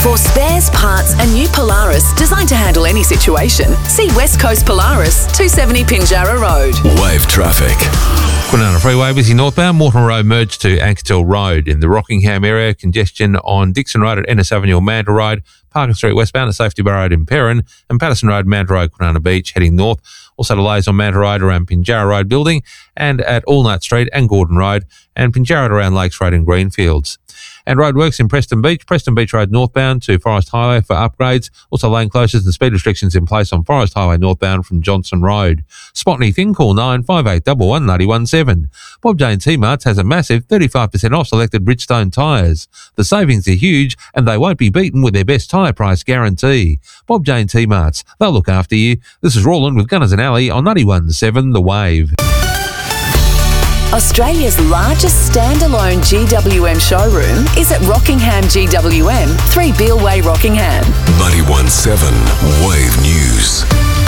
For spares, parts and new Polaris designed to handle any situation, see West Coast Polaris, 270 Pinjarra Road. Wave traffic. Kwinana Freeway busy northbound. Mortimer Road merged to Ankersell Road. In the Rockingham area, congestion on Dixon Road at Ennis Avenue or Mandurah Road, Parker Street westbound at Safety Bar Road in Perrin, and Patterson Road, Mandurah Road, Kwinana Beach heading north. Also delays on Mandurah Road around Pinjarra Road building and at Allnut Street and Gordon Road, and Pinjarra around Lakes Road and Greenfields. And roadworks in Preston Beach Road northbound to Forest Highway for upgrades. Also lane closures and speed restrictions in place on Forest Highway northbound from Johnson Road. Spot anything, call 95811 917. Bob Jane T-Marts has a massive 35% off selected Bridgestone tyres. The savings are huge and they won't be beaten with their best tyre price guarantee. Bob Jane T-Marts, they'll look after you. This is Roland with Gunners and Alley on 91.7 The Wave. Australia's largest standalone GWM showroom is at Rockingham GWM, 3 Beale Way, Rockingham. 91.7 Wave News.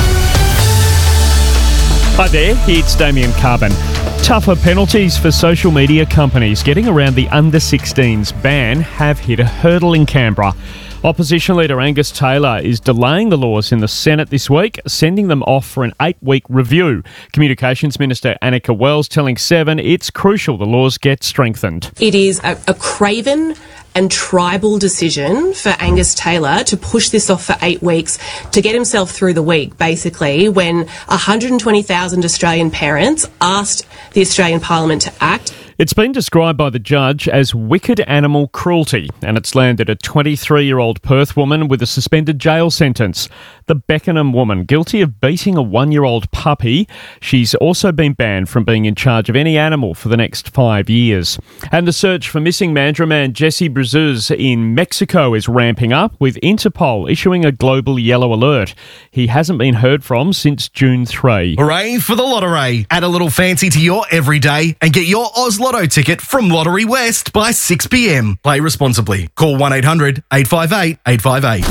Hi there, it's Damien Carbon. Tougher penalties for social media companies getting around the under-16s ban have hit a hurdle in Canberra. Opposition leader Angus Taylor is delaying the laws in the Senate this week, sending them off for an 8-week review. Communications Minister Annika Wells telling Seven it's crucial the laws get strengthened. It is a craven and tribal decision for Angus Taylor to push this off for 8 weeks to get himself through the week, basically, when 120,000 Australian parents asked the Australian Parliament to act. It's been described by the judge as wicked animal cruelty, and it's landed a 23-year-old Perth woman with a suspended jail sentence. The Beckenham woman, guilty of beating a 1-year-old puppy. She's also been banned from being in charge of any animal for the next 5 years. And the search for missing Mandurah man Jesse Brazuz in Mexico is ramping up, with Interpol issuing a global yellow alert. He hasn't been heard from since June 3. Hooray for the lottery. Add a little fancy to your everyday and get your Oz Lotto ticket from Lottery West by 6 p.m. Play responsibly. Call 1-800-858-858.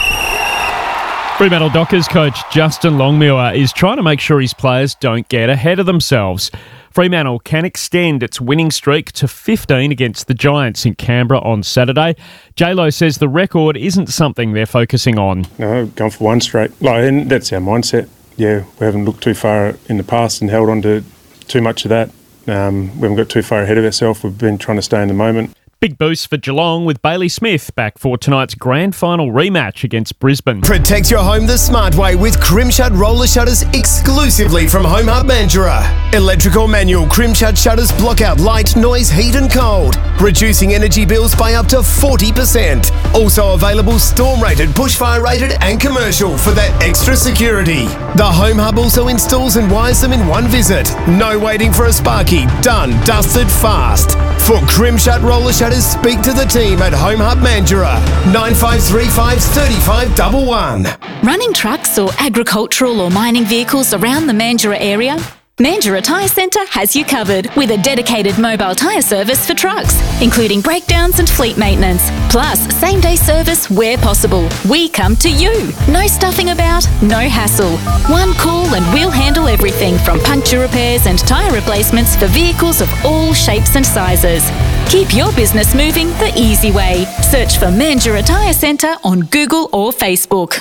Fremantle Dockers coach Justin Longmuir is trying to make sure his players don't get ahead of themselves. Fremantle can extend its winning streak to 15 against the Giants in Canberra on Saturday. J-Lo says the record isn't something they're focusing on. No, gone for one straight. And that's our mindset. Yeah, we haven't looked too far in the past and held on to too much of that. We haven't got too far ahead of ourselves. We've been trying to stay in the moment. Big boost for Geelong with Bailey Smith back for tonight's grand final rematch against Brisbane. Protect your home the smart way with Crimshut roller shutters exclusively from Home Hub Mandurah. Electrical manual Crimshut shutters block out light, noise, heat and cold, reducing energy bills by up to 40%. Also available storm rated, bushfire rated and commercial for that extra security. The Home Hub also installs and wires them in one visit. No waiting for a sparky. Done, dusted, fast. For Crimshut roller shutters, speak to the team at Home Hub Mandurah, 9535 3511. Running trucks or agricultural or mining vehicles around the Mandurah area? Mandurah Tyre Centre has you covered with a dedicated mobile tyre service for trucks, including breakdowns and fleet maintenance, plus same-day service where possible. We come to you. No stuffing about, no hassle. One call and we'll handle everything from puncture repairs and tyre replacements for vehicles of all shapes and sizes. Keep your business moving the easy way. Search for Mandurah Tyre Centre on Google or Facebook.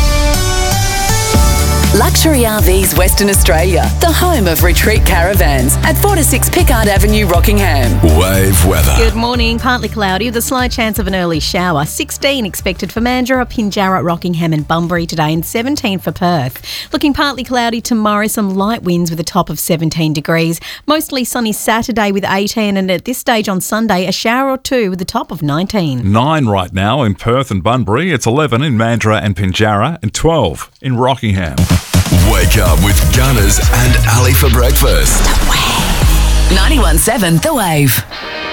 Luxury RVs Western Australia, the home of retreat caravans at 4 to 6 Pickard Avenue, Rockingham. Wave weather. Good morning. Partly cloudy with a slight chance of an early shower. 16 expected for Mandurah, Pinjarra, Rockingham and Bunbury today, and 17 for Perth. Looking partly cloudy tomorrow, some light winds with a top of 17 degrees. Mostly sunny Saturday with 18, and at this stage on Sunday, a shower or two with a top of 19. 9 right now in Perth and Bunbury. It's 11 in Mandurah and Pinjarra, and 12 in Rockingham. Wake up with Gunners and Ali for breakfast. The Wave. 91.7 The Wave.